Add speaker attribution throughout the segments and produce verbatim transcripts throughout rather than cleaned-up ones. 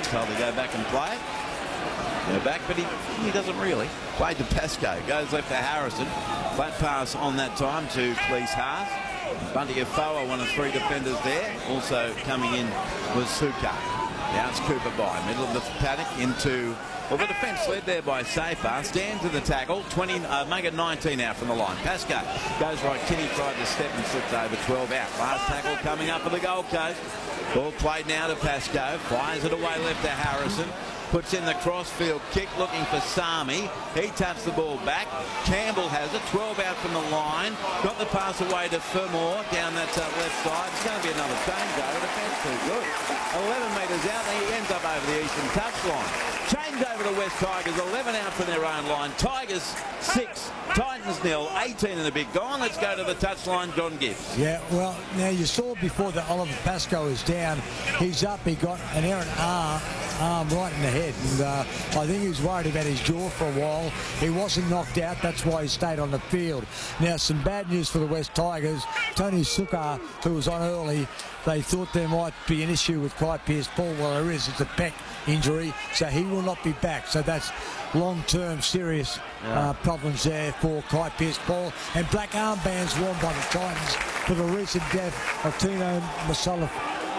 Speaker 1: told to go back and play it. Go back, but he, he doesn't really. Played to Pascoe. Goes left to Harrison. Flat pass on that time to Fleece Haas. Bunty Afoa, one of three defenders there. Also coming in was Suka. Now it's Cooper by. Middle of the paddock into... Well, the defence led there by Safar. Stands in the tackle. twenty, uh, make it nineteen out from the line. Pascoe goes right. Kinney tried to step and slipped over. twelve out. Last tackle coming up for the Gold Coast. Ball played now to Pascoe. Fires it away left to Harrison. Puts in the crossfield kick, looking for Sami. He taps the ball back. Campbell has it. twelve out from the line. Got the pass away to Fermor down that uh, left side. It's going to be another changeover. Defence too good. eleven metres out, and he ends up over the eastern touchline. Change over to West Tigers. eleven out from their own line. Tigers six, Titans nil. eighteen in the big gone. Let's go to the touchline. John Gibbs.
Speaker 2: Yeah, well, now you saw before that Oliver Pascoe is down. He's up. He got an errant arm, arm right in the head. And uh, I think he was worried about his jaw for a while. He wasn't knocked out. That's why he stayed on the field. Now, some bad news for the West Tigers. Tony Suka, who was on early, they thought there might be an issue with Kai Pearce-Paul. Well, there is. It's a pec injury, so he will not be back. So that's long-term serious
Speaker 1: yeah.
Speaker 2: uh, problems there for Kai Pearce-Paul. And black armbands worn by the Titans for the recent death of Tino Masala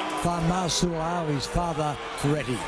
Speaker 2: Masuawi's father, Ferretti.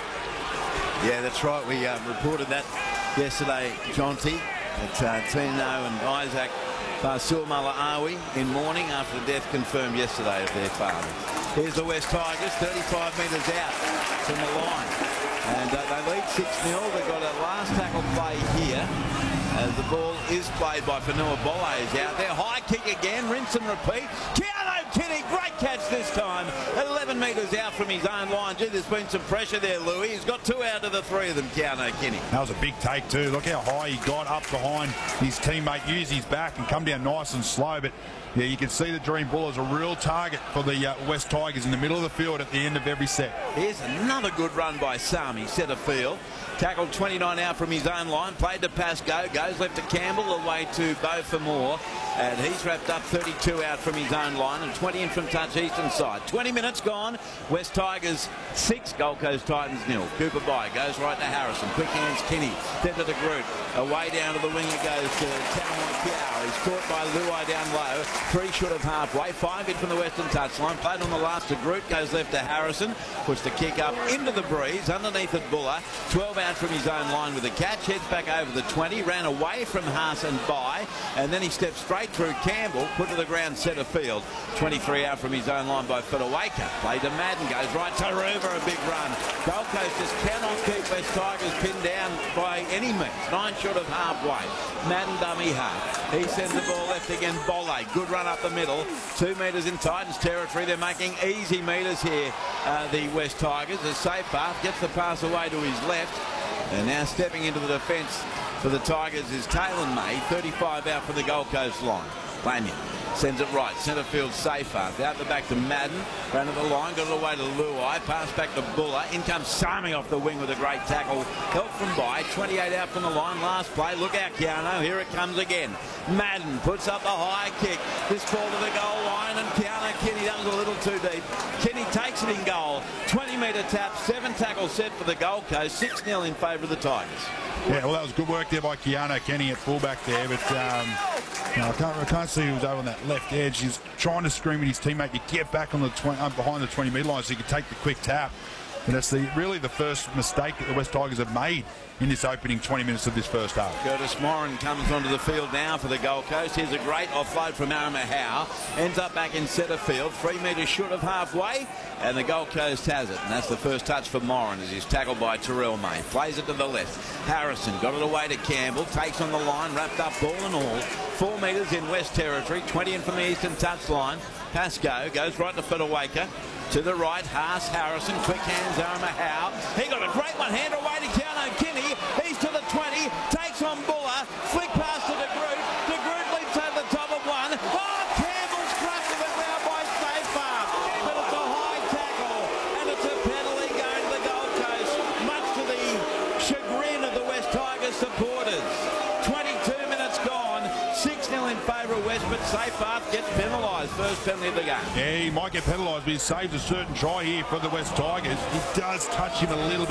Speaker 1: Yeah, that's right. We uh, reported that yesterday, Jonty, that uh, Tino and Isaac Basul Malaawi in mourning after the death confirmed yesterday of their father. Here's the West Tigers, thirty-five metres out from the line. And uh, they lead six nil. They've got a last tackle play here. As the ball is played by Fanua Bolle is out there. High kick again, rinse and repeat. Keanu Kinney, great catch this time. At eleven metres out from his own line. Gee, there's been some pressure there, Louis. He's got two out of the three of them, Keanu Kinney.
Speaker 3: That was a big take too. Look how high he got up behind his teammate. Use his back and come down nice and slow. But yeah, you can see the Dream Bull as a real target for the uh, West Tigers in the middle of the field at the end of every set.
Speaker 1: Here's another good run by Sami, centre field. Tackled twenty-nine out from his own line. Played to Pascoe. Goes left to Campbell, away to Beau Fermor. And he's wrapped up thirty-two out from his own line and twenty in from touch eastern side. twenty minutes gone. West Tigers six, Gold Coast Titans nil. Cooper by goes right to Harrison. Quick hands Kinney. Centre to Groot. Away down to the wing it goes to Tamwan Piao. He's caught by Luai down low. Three short of halfway. Five in from the western touchline. Played on the last to Groot. Goes left to Harrison. Puts the kick up into the breeze. Underneath it Buller. twelve out from his own line with a catch. Heads back over the twenty. Ran away from Haas and by. And then he steps straight through Campbell. Put to the ground centre field. twenty-three out from his own line by Fedawaka. Played to Madden. Goes right to Ruva. A big run. Gold Coast just cannot keep West Tigers pinned down by any means. Nine short of halfway. Madden dummy half. He sends the ball left again. Bolle. Good run up the middle. Two metres in Titans territory. They're making easy metres here. Uh, the West Tigers. A safe path. Gets the pass away to his left. And now stepping into the defence for the Tigers is Taylor May. thirty-five out for the Gold Coast line. Lanyon sends it right. Centre field safe path. Out the back to Madden. Ran to the line. Got it away to Luai. Pass back to Buller. In comes Sami off the wing with a great tackle. Help from by. twenty-eight out from the line. Last play. Look out, Keanu. Here it comes again. Madden puts up the high kick. This ball to the goal line. And Keanu Kinney, that was a little too deep. Kinney takes it in goal. twenty metre tap. Seven tackle set for the Gold Coast. six nil in favour of the Tigers.
Speaker 3: Yeah, well, that was good work there by Keanu Kinney at fullback there. But um, you know, I, can't, I can't see who was over on that left edge. He's trying to scream at his teammate to get back on the twenty, uh, behind the twenty metre line so he can take the quick tap. And that's the, really the first mistake that the West Tigers have made in this opening twenty minutes of this first half.
Speaker 1: Curtis Moran comes onto the field now for the Gold Coast. Here's a great offload from Arama Howe. Ends up back in centre field. Three metres short of halfway. And the Gold Coast has it. And that's the first touch for Moran as he's tackled by Terrell May. Plays it to the left. Harrison got it away to Campbell. Takes on the line. Wrapped up ball and all. Four metres in West Territory. twenty in from the eastern touch line. Pascoe goes right to Fedawaka. To the right, Haas, Harrison, quick hands, Arama Howe. He got a great one, hand away to Keanu Kinney. He's to the twenty, takes on Buller, flick pass to De Groot. De Groot leaps over the top of one. Oh, Campbell's crushed it now by Safar. But it's a high tackle, and it's a penalty going to the Gold Coast, much to the chagrin of the West Tigers supporters. twenty-two minutes gone, six nil in favour of West, but Safar gets penalised. First penalty of the game.
Speaker 3: Yeah, he might get penalised, but he saves a certain try here for the West Tigers. He does touch him a little bit.